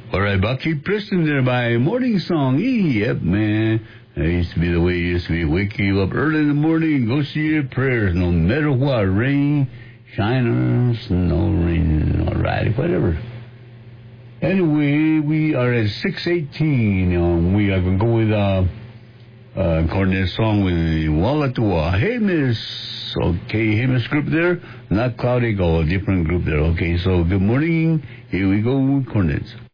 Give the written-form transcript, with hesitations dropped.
All right, Bucky Preston there by Morning Song. Yep, man. That used to be the way it used to be. Wake you up early in the morning, go see your prayers, no matter what. Rain, shine or snow, rain, all right, whatever. Anyway, we are at 6:18. We are going to go with Cornet's song with Walla Tua. Hey, Miss. Okay, hey, Miss Group there. Not Cloudy Gold, different group there. Okay, so good morning. Here we go, Cornet's.